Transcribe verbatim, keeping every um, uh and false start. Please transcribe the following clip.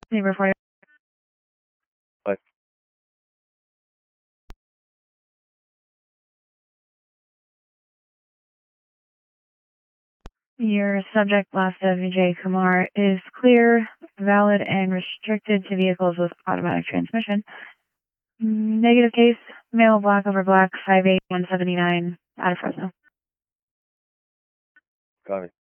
Neighbor for Bye. Your subject, last of Vijay Kumar, is clear, valid, and restricted to vehicles with automatic transmission. Negative case, male, black over black, five eight, one seventy-nine, out of Fresno. Copy.